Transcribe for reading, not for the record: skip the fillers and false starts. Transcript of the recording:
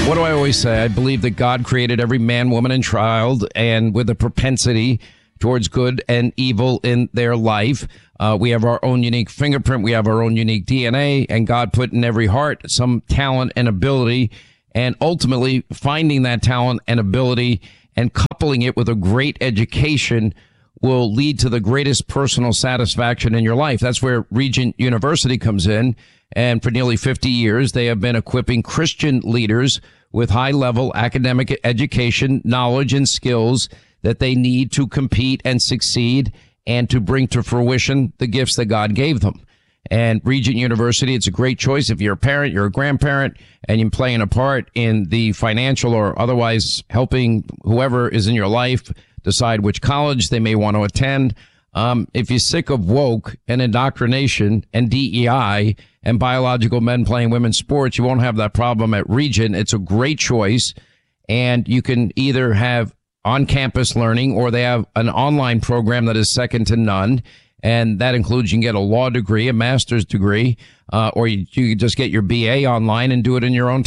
What do I always say? I believe that God created every man, woman, and child, and with a propensity towards good and evil in their life. We have our own unique fingerprint. We have our own unique DNA, and God put in every heart some talent and ability, and ultimately finding that talent and ability and coupling it with a great education will lead to the greatest personal satisfaction in your life. That's where Regent University comes in. And for nearly 50 years, they have been equipping Christian leaders with high-level academic education, knowledge, and skills that they need to compete and succeed and to bring to fruition the gifts that God gave them. And Regent University, it's a great choice if you're a parent, you're a grandparent, and you're playing a part in the financial or otherwise helping whoever is in your life decide which college they may want to attend. If you're sick of woke and indoctrination and DEI and biological men playing women's sports, you won't have that problem at Regent. It's a great choice. And you can either have on-campus learning or they have an online program that is second to none. And that includes you can get a law degree, a master's degree, or you can just get your BA online and do it in your own